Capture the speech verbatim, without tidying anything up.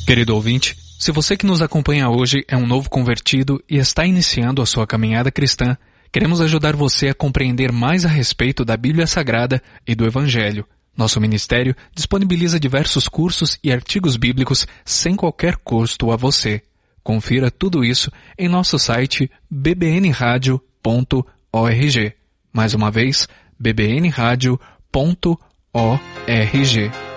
Querido ouvinte, se você que nos acompanha hoje é um novo convertido e está iniciando a sua caminhada cristã, queremos ajudar você a compreender mais a respeito da Bíblia Sagrada e do Evangelho. Nosso ministério disponibiliza diversos cursos e artigos bíblicos sem qualquer custo a você. Confira tudo isso em nosso site b b n radio ponto org. Mais uma vez, b b n radio ponto org.